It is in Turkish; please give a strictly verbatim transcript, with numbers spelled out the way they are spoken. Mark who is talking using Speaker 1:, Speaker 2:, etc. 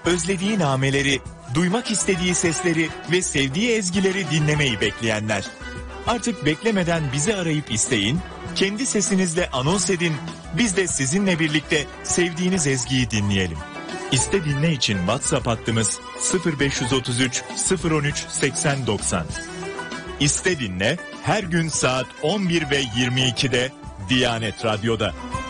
Speaker 1: özlediği nameleri, duymak istediği sesleri ve sevdiği ezgileri dinlemeyi bekleyenler. Artık beklemeden bizi arayıp isteyin, kendi sesinizle anons edin, biz de sizinle birlikte sevdiğiniz ezgiyi dinleyelim. İste dinle için WhatsApp hattımız sıfır beş otuz üç sıfır on üç seksen doksan. İste dinle her gün saat on bir ve yirmi ikide Diyanet Radyo'da.